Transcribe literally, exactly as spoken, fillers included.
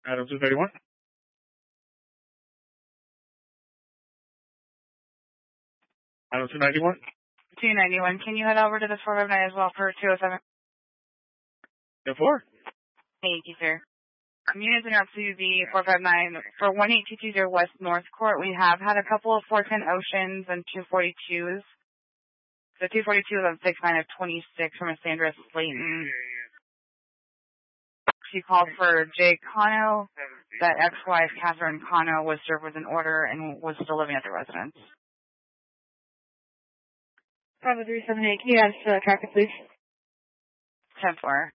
Item two thirty-one. Item two ninety-one. two ninety-one. Can you head over to the four five nine as well for two oh seven? ten four. Thank you, sir. Units in our C V four five nine for one eight two two zero West North Court. We have had a couple of four ten Oceans and two forty-twos. The two forty-two is on six nine of twenty-six from a Sandra Slayton. She called for Jay Cano. That ex-wife, Catherine Cano, was served with an order and was still living at the residence. Bravo three seven eight, can you ask uh, traffic, please? ten four.